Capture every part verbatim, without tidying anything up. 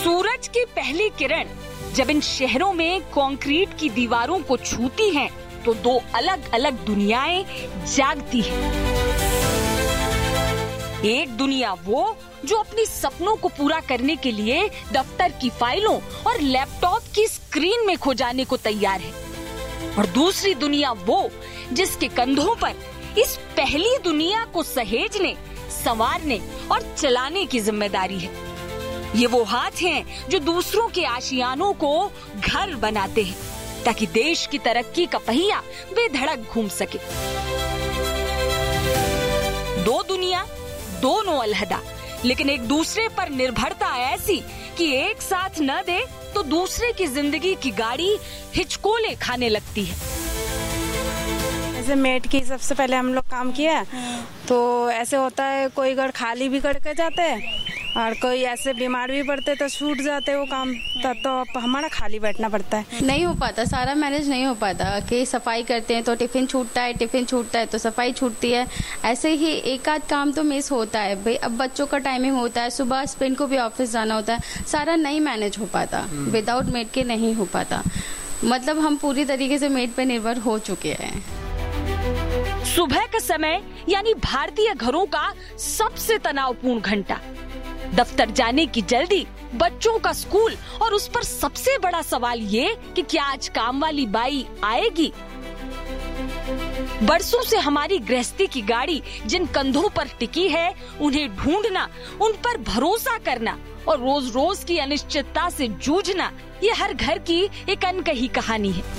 सूरज की पहली किरण जब इन शहरों में कंक्रीट की दीवारों को छूती हैं, तो दो अलग अलग दुनियाएं जागती हैं। एक दुनिया वो जो अपनी सपनों को पूरा करने के लिए दफ्तर की फाइलों और लैपटॉप की स्क्रीन में खो जाने को तैयार है, और दूसरी दुनिया वो जिसके कंधों पर इस पहली दुनिया को सहेजने, संवारने और चलाने की जिम्मेदारी है। ये वो हाथ हैं जो दूसरों के आशियानों को घर बनाते हैं, ताकि देश की तरक्की का पहिया बेधड़क घूम सके। दो दुनिया, दोनों अलहदा, लेकिन एक दूसरे पर निर्भरता ऐसी कि एक साथ न दे तो दूसरे की जिंदगी की गाड़ी हिचकोले खाने लगती है। जैसे मेड की सबसे पहले हम लोग काम किया, तो ऐसे होता है कोई घर खाली भी करके जाते हैं और कोई ऐसे बीमार भी पड़ते तो छूट जाते वो काम, तब तो हमारा खाली बैठना पड़ता है। नहीं हो पाता, सारा मैनेज नहीं हो पाता कि सफाई करते हैं तो टिफिन छूटता है, टिफिन छूटता है तो सफाई छूटती है। ऐसे ही एक आध काम तो मिस होता है भाई। अब बच्चों का टाइमिंग होता है, सुबह हस्बैंड को भी ऑफिस जाना होता है, सारा नहीं मैनेज हो पाता, विदाउट मेड के नहीं हो पाता। मतलब हम पूरी तरीके से मेड पे निर्भर हो चुके हैं। सुबह का समय यानी भारतीय घरों का सबसे तनावपूर्ण घंटा, दफ्तर जाने की जल्दी, बच्चों का स्कूल, और उस पर सबसे बड़ा सवाल ये कि क्या आज काम वाली बाई आएगी। बरसों से हमारी गृहस्थी की गाड़ी जिन कंधों पर टिकी है, उन्हें ढूंढना, उन पर भरोसा करना और रोज रोज की अनिश्चितता से जूझना, ये हर घर की एक अनकही कहानी है।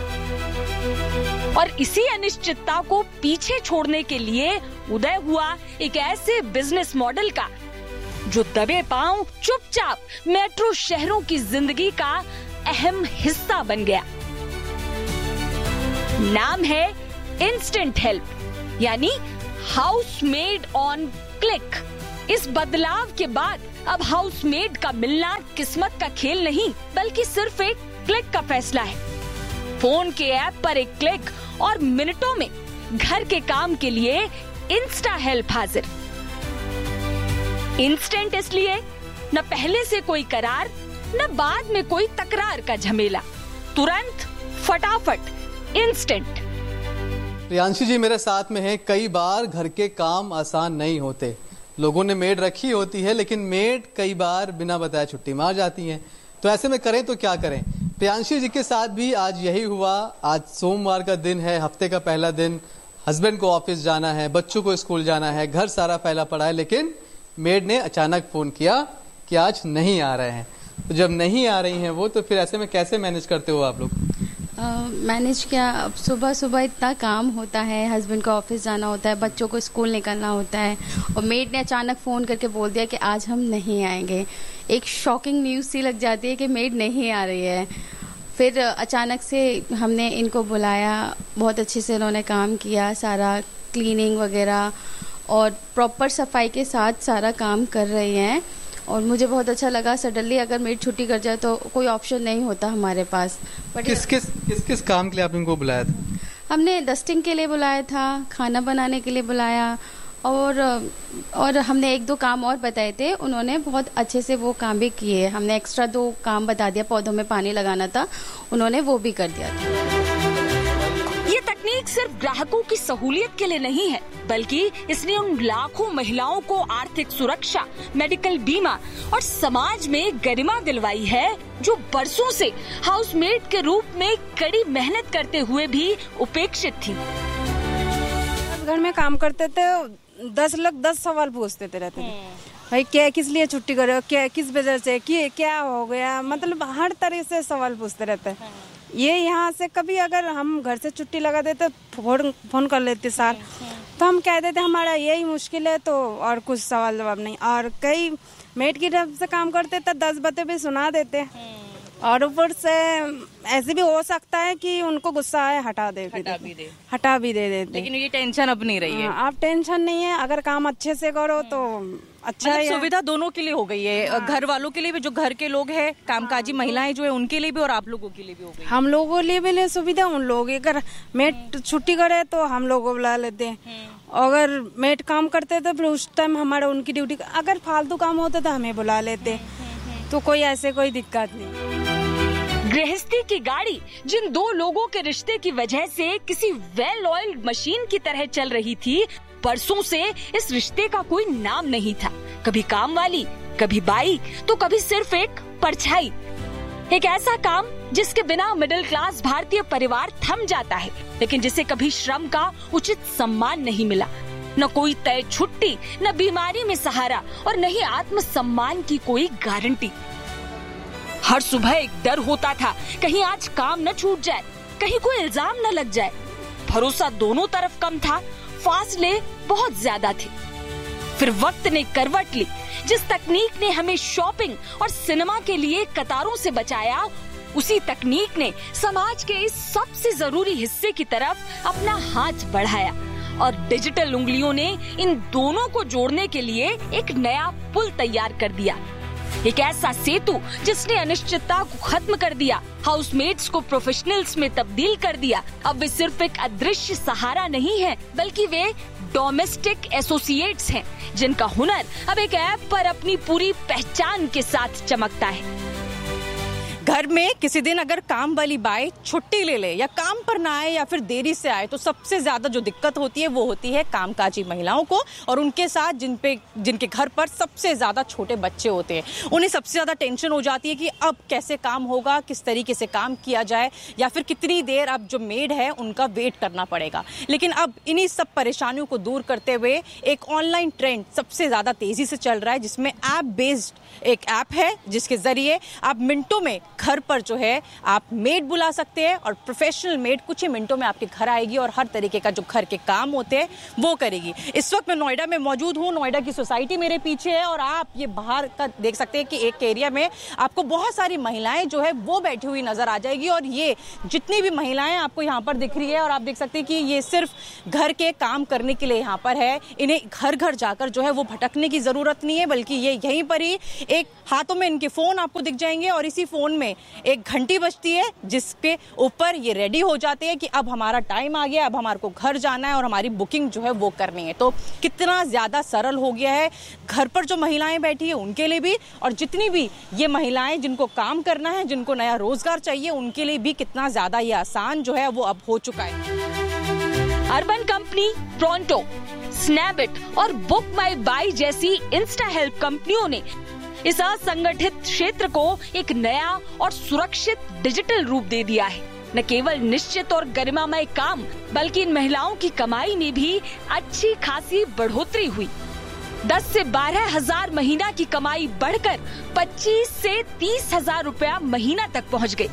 और इसी अनिश्चितता को पीछे छोड़ने के लिए उदय हुआ एक ऐसे बिजनेस मॉडल का जो दबे पांव चुपचाप मेट्रो शहरों की जिंदगी का अहम हिस्सा बन गया। नाम है इंस्टेंट हेल्प, यानी हाउसमेड ऑन क्लिक। इस बदलाव के बाद अब हाउसमेड का मिलना किस्मत का खेल नहीं, बल्कि सिर्फ एक क्लिक का फैसला है। फोन के ऐप पर एक क्लिक और मिनटों में घर के काम के लिए इंस्टा हेल्प हाजिर। इंस्टेंट इसलिए न पहले से कोई करार, न बाद में कोई तकरार का झमेला, तुरंत, फटाफट, इंस्टेंट। प्रियांशी जी मेरे साथ में है। कई बार घर के काम आसान नहीं होते, लोगों ने मेड रखी होती है, लेकिन मेड कई बार बिना बताए छुट्टी मार जाती हैं। तो ऐसे में करें तो क्या करें? प्रियांशी जी के साथ भी आज यही हुआ। आज सोमवार का दिन है, हफ्ते का पहला दिन। हस्बैंड को ऑफिस जाना है, बच्चों को स्कूल जाना है, घर सारा फैला पड़ा है, लेकिन मेड ने अचानक फोन किया कि आज नहीं आ रहे हैं। तो जब नहीं आ रही हैं वो, तो फिर ऐसे में कैसे मैनेज करते हो आप लोग? मैनेज uh, क्या, अब सुबह सुबह इतना काम होता है, हस्बैंड को ऑफिस जाना होता है, बच्चों को स्कूल निकलना होता है, और मेड ने अचानक फ़ोन करके बोल दिया कि आज हम नहीं आएंगे। एक शॉकिंग न्यूज़ सी लग जाती है कि मेड नहीं आ रही है। फिर अचानक से हमने इनको बुलाया, बहुत अच्छे से उन्होंने काम किया, सारा क्लीनिंग वगैरह और प्रॉपर सफाई के साथ सारा काम कर रही हैं। और मुझे बहुत अच्छा लगा। सडनली अगर मेड छुट्टी कर जाए तो कोई ऑप्शन नहीं होता हमारे पास। बट किस किस किस किस काम के लिए आपने इनको बुलाया था? हमने डस्टिंग के लिए बुलाया था, खाना बनाने के लिए बुलाया, और और हमने एक दो काम और बताए थे, उन्होंने बहुत अच्छे से वो काम भी किए। हमने एक्स्ट्रा दो काम बता दिया, पौधों में पानी लगाना था, उन्होंने वो भी कर दिया था। ये तकनीक सिर्फ ग्राहकों की सहूलियत के लिए नहीं है, बल्कि इसने उन लाखों महिलाओं को आर्थिक सुरक्षा, मेडिकल बीमा और समाज में गरिमा दिलवाई है जो बरसों से हाउसमेड के रूप में कड़ी मेहनत करते हुए भी उपेक्षित थी। घर में काम करते थे, दस लोग दस सवाल पूछते थे रहते थे, भाई क्या, किस लिए छुट्टी कर रहे हो, क्या, किस वजह से, कि, क्या हो गया, मतलब हर तरह से सवाल पूछते रहते हैं। ये यहाँ से कभी अगर हम घर से छुट्टी लगा देते, फोन फोन कर लेते सार, तो हम कह देते हमारा यही मुश्किल है, तो और कुछ सवाल जवाब नहीं। और कई मेड की तरफ से काम करते तो दस बातें भी सुना देते, और ऊपर से ऐसे भी हो सकता है कि उनको गुस्सा आए, हटा दे हटा भी दे हटा भी दे देते। लेकिन ये टेंशन अब नहीं रही है। आप टेंशन नहीं है, अगर काम अच्छे से करो तो अच्छा है। सुविधा दोनों के लिए हो गई है, हाँ। घर वालों के लिए भी, जो घर के लोग हैं, कामकाजी महिलाएं जो है उनके लिए भी, और आप लोगों के लिए भी हो गई। हम लोगों के लिए भी ले सुविधा, उन लोग अगर मेट छुट्टी करे तो हम लोग को बुला लेते हैं। अगर मेट काम करते तो फिर उस टाइम हमारा उनकी ड्यूटी, अगर फालतू काम होता तो हमें बुला लेते। तो कोई ऐसे कोई दिक्कत नहीं। गृहस्थी की गाड़ी जिन दो लोगों के रिश्ते की वजह से किसी वेल ऑयल्ड मशीन की तरह चल रही थी, परसों से इस रिश्ते का कोई नाम नहीं था। कभी काम वाली, कभी बाई, तो कभी सिर्फ एक परछाई। एक ऐसा काम जिसके बिना मिडिल क्लास भारतीय परिवार थम जाता है, लेकिन जिसे कभी श्रम का उचित सम्मान नहीं मिला। न कोई तय छुट्टी, न बीमारी में सहारा और न ही आत्मसम्मान की कोई गारंटी। हर सुबह एक डर होता था, कहीं आज काम न छूट जाए, कहीं कोई इल्जाम न लग जाए। भरोसा दोनों तरफ कम था, फासले बहुत ज्यादा थे। फिर वक्त ने करवट ली। जिस तकनीक ने हमें शॉपिंग और सिनेमा के लिए कतारों से बचाया, उसी तकनीक ने समाज के इस सबसे जरूरी हिस्से की तरफ अपना हाथ बढ़ाया और डिजिटल उंगलियों ने इन दोनों को जोड़ने के लिए एक नया पुल तैयार कर दिया। एक ऐसा सेतु जिसने अनिश्चितता को खत्म कर दिया, हाउसमेट्स को प्रोफेशनल्स में तब्दील कर दिया। अब वे सिर्फ एक अदृश्य सहारा नहीं है, बल्कि वे डोमेस्टिक एसोसिएट्स हैं, जिनका हुनर अब एक ऐप पर अपनी पूरी पहचान के साथ चमकता है। घर में किसी दिन अगर काम वाली बाई छुट्टी ले ले या काम पर ना आए या फिर देरी से आए, तो सबसे ज्यादा जो दिक्कत होती है वो होती है कामकाजी महिलाओं को और उनके साथ जिन पे जिनके घर पर सबसे ज्यादा छोटे बच्चे होते हैं। उन्हें सबसे ज्यादा टेंशन हो जाती है कि अब कैसे काम होगा, किस तरीके से काम किया जाए, या फिर कितनी देर अब जो मेड है उनका वेट करना पड़ेगा। लेकिन अब इन्हीं सब परेशानियों को दूर करते हुए एक ऑनलाइन ट्रेंड सबसे ज्यादा तेजी से चल रहा है, जिसमें ऐप बेस्ड एक ऐप है जिसके जरिए आप मिनटों में घर पर जो है आप मेड बुला सकते हैं और प्रोफेशनल मेड कुछ ही मिनटों में आपके घर आएगी और हर तरीके का जो घर के काम होते हैं वो करेगी। इस वक्त मैं नोएडा में मौजूद हूँ। नोएडा की सोसाइटी मेरे पीछे है और आप ये बाहर का देख सकते हैं कि एक एरिया में आपको बहुत सारी महिलाएं जो है वो बैठी हुई नजर आ जाएगी और ये जितनी भी महिलाएं आपको यहाँ पर दिख रही है और आप देख सकते हैं कि ये सिर्फ घर के काम करने के लिए यहाँ पर है। इन्हें घर घर जाकर जो है वो भटकने की जरूरत नहीं है, बल्कि ये यहीं पर ही एक हाथों में इनके फोन आपको दिख जाएंगे और इसी फोन में एक घंटी बजती है जिसके ऊपर ये रेडी हो जाते हैं कि अब हमारा टाइम आ गया, अब हमारे को घर जाना है और हमारी बुकिंग जो है वो करनी है। तो कितना ज्यादा सरल हो गया है घर पर जो महिलाएं बैठी है उनके लिए भी, और जितनी भी ये महिलाएं जिनको काम करना है, जिनको नया रोजगार चाहिए, उनके लिए भी कितना ज्यादा ये आसान जो है वो अब हो चुका है। अर्बन कंपनी, प्रोंटो, स्नैपिट और बुक माई बाई जैसी इंस्टा हेल्प कंपनियों ने इस असंगठित क्षेत्र को एक नया और सुरक्षित डिजिटल रूप दे दिया है। न केवल निश्चित और गरिमामय काम, बल्कि इन महिलाओं की कमाई में भी अच्छी खासी बढ़ोतरी हुई। दस से बारह हजार महीना की कमाई बढ़कर पच्चीस से तीस हजार रुपया महीना तक पहुंच गई।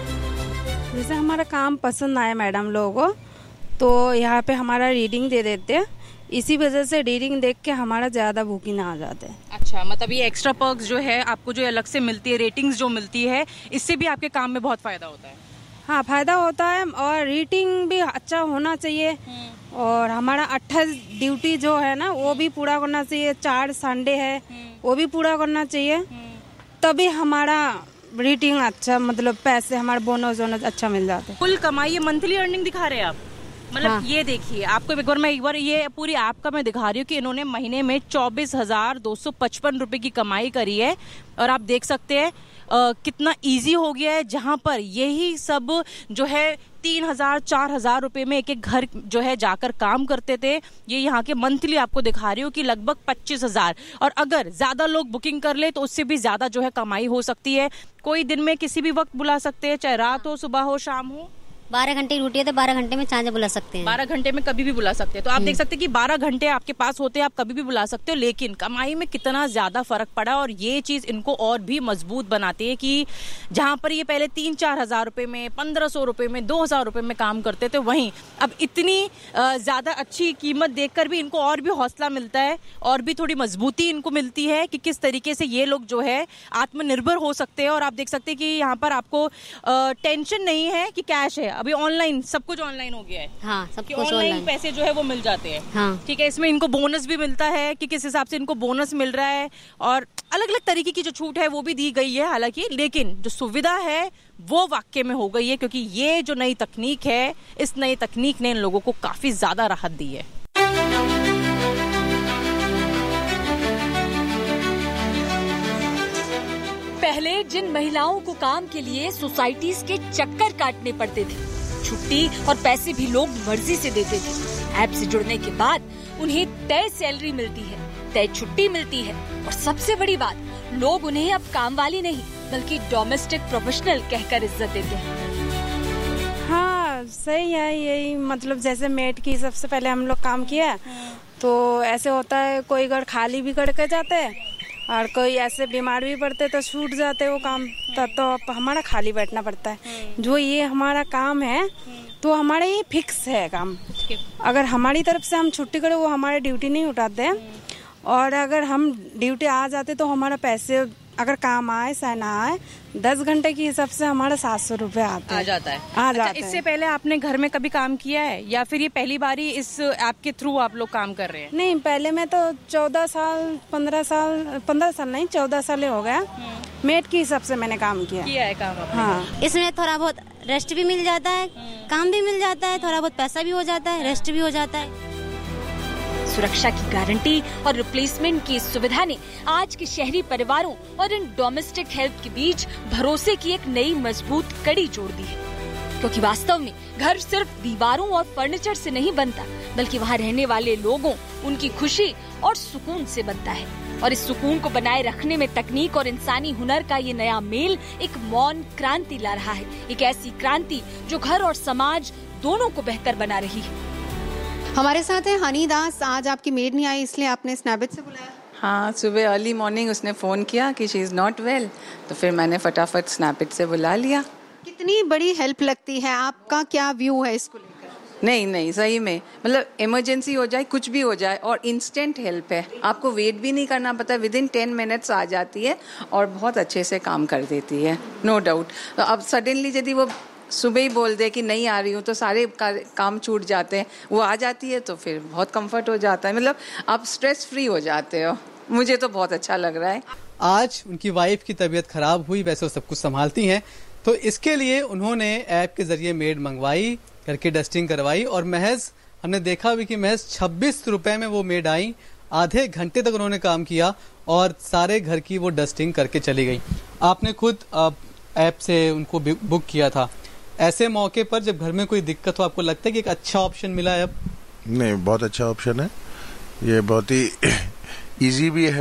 जैसे हमारा काम पसंद आया मैडम लोगों को, तो यहाँ पे हमारा रीडिंग दे देते हैं। इसी वजह से रीडिंग देख के हमारा ज्यादा बुकिंग आ जाते हैं। अच्छा, मतलब ये एक्स्ट्रा पर्क्स जो है आपको जो अलग से मिलती है, रेटिंग्स जो मिलती है, इससे भी आपके काम में बहुत फायदा होता है। हाँ, फायदा होता है और रेटिंग भी अच्छा होना चाहिए और हमारा अट्ठाईस ड्यूटी जो है ना वो भी पूरा करना चाहिए। चार संडे है वो भी पूरा करना चाहिए, तभी हमारा रेटिंग अच्छा, मतलब पैसे हमारे बोनस वोनस अच्छा मिल जाते हैं। कुल कमाई ये मंथली अर्निंग दिखा रहे हैं आप? मतलब हाँ। ये देखिए आपको एक बार मैं एक बार ये पूरी ऐप का मैं दिखा रही हूँ कि इन्होंने महीने में चौबीस हजार दो सौ पचपन रुपए की कमाई करी है और आप देख सकते हैं आ, कितना इजी हो गया है। जहाँ पर यही सब जो है तीन हजार चार हजार रुपए में एक एक घर जो है जाकर काम करते थे, ये यहाँ के मंथली आपको दिखा रही हूँ कि लगभग पच्चीस हजार, और अगर ज्यादा लोग बुकिंग कर ले तो उससे भी ज्यादा जो है कमाई हो सकती है। कोई दिन में किसी भी वक्त बुला सकते हैं, चाहे रात हो, सुबह हो, शाम हो। बारह घंटे की ड्यूटी है तो बारह घंटे में चांजे बुला सकते हैं। बारह घंटे में कभी भी बुला सकते हैं। तो आप देख सकते हैं कि बारह घंटे आपके पास होते हैं, आप कभी भी बुला सकते हो। लेकिन कमाई में कितना ज्यादा फर्क पड़ा और ये चीज इनको और भी मजबूत बनाती है कि जहां पर ये पहले तीन चार हजार रुपए में, पंद्रह सौ रुपए में, दो हजार रुपए में काम करते थे, वहीं अब इतनी ज्यादा अच्छी कीमत देखकर भी इनको और भी हौसला मिलता है और भी थोड़ी मजबूती इनको मिलती है कि किस तरीके से ये लोग जो है आत्मनिर्भर हो सकते हैं। और आप देख सकते हैं कि यहाँ पर आपको टेंशन नहीं है कि कैश है, अभी ऑनलाइन सब कुछ ऑनलाइन हो गया है। हाँ, सब कुछ ऑनलाइन पैसे जो है वो मिल जाते हैं। हाँ। ठीक है, इसमें इनको बोनस भी मिलता है कि किस हिसाब से इनको बोनस मिल रहा है और अलग अलग तरीके की जो छूट है वो भी दी गई है हालांकि, लेकिन जो सुविधा है वो वाकई में हो गई है क्योंकि ये जो नई तकनीक है, इस नई तकनीक ने इन लोगों को काफी ज्यादा राहत दी है। पहले जिन महिलाओं को काम के लिए सोसाइटीज के चक्कर काटने पड़ते थे, छुट्टी और पैसे भी लोग मर्जी से देते थे, ऐप से जुड़ने के बाद उन्हें तय सैलरी मिलती है, तय छुट्टी मिलती है और सबसे बड़ी बात, लोग उन्हें अब काम वाली नहीं बल्कि डोमेस्टिक प्रोफेशनल कहकर इज्जत देते हैं। हाँ सही है, यही मतलब जैसे मेड की सबसे पहले हम लोग काम किया तो ऐसे होता है, कोई घर खाली भी करके जाते हैं और कोई ऐसे बीमार भी पड़ते तो छूट जाते वो काम, तब तो हमारा खाली बैठना पड़ता है। जो ये हमारा काम है तो हमारा ये फिक्स है काम, अगर हमारी तरफ से हम छुट्टी करें वो हमारी ड्यूटी नहीं उठाते, और अगर हम ड्यूटी आ जाते तो हमारा पैसे अगर काम आए चाहे ना आए दस घंटे के हिसाब से हमारा सात सौ रुपये आते आ जाता है। आ अच्छा, जाता इससे है। पहले आपने घर में कभी काम किया है या फिर ये पहली बारी इस ऐप के थ्रू आप लोग काम कर रहे हैं? नहीं, पहले मैं तो चौदह साल पंद्रह साल पंद्रह साल नहीं चौदह साल हो गया मेड के हिसाब से मैंने काम किया किया है काम आपने? हाँ। इसमें थोड़ा बहुत रेस्ट भी मिल जाता है, काम भी मिल जाता है, थोड़ा बहुत पैसा भी हो जाता है, रेस्ट भी हो जाता है। सुरक्षा की गारंटी और रिप्लेसमेंट की इस सुविधा ने आज के शहरी परिवारों और इन डोमेस्टिक हेल्प के बीच भरोसे की एक नई मजबूत कड़ी जोड़ दी है, क्योंकि वास्तव में घर सिर्फ दीवारों और फर्नीचर से नहीं बनता बल्कि वहाँ रहने वाले लोगों, उनकी खुशी और सुकून से बनता है। और इस सुकून को बनाए रखने में तकनीक और इंसानी हुनर का ये नया मेल एक मौन क्रांति ला रहा है, एक ऐसी क्रांति जो घर और समाज दोनों को बेहतर बना रही है। हमारे साथ है हनी दास। आज आपकी मेड नहीं आई इसलिए आपने स्नैपिट से बुलाया? हाँ, सुबह अर्ली मॉर्निंग उसने फ़ोन किया कि शी इज़ नॉट वेल, तो फिर मैंने फटाफट स्नैपिट से बुला लिया। कितनी बड़ी हेल्प लगती है, आपका क्या व्यू है इसको लेकर? नहीं नहीं सही में, मतलब इमरजेंसी हो जाए, कुछ भी हो जाए और इंस्टेंट हेल्प है, आपको वेट भी नहीं करना पड़ता, विद इन टेन मिनट्स आ जाती है और बहुत अच्छे से काम कर देती है, नो डाउट। तो अब सडनली यदि वो सुबह ही बोल दे कि नहीं आ रही हूँ तो सारे का, काम छूट जाते हैं, वो आ जाती है तो फिर बहुत कंफर्ट हो जाता है, मतलब आप स्ट्रेस फ्री हो जाते हो। मुझे तो बहुत अच्छा लग रहा है। आज उनकी वाइफ की तबीयत खराब हुई, वैसे वो सब कुछ संभालती हैं, तो इसके लिए उन्होंने ऐप के जरिए मेड मंगवाई, घर की डस्टिंग करवाई और महज हमने देखा भी कि महज छब्बीस रुपए में वो मेड आई, आधे घंटे तक उन्होंने काम किया और सारे घर की वो डस्टिंग करके चली गई। आपने खुद ऐप से उनको बुक किया था, ऐसे मौके पर जब घर में कोई दिक्कत हो आपको लगता है कि एक अच्छा ऑप्शन मिला है अब? नहीं, बहुत अच्छा ऑप्शन है, ये बहुत ही इजी भी है।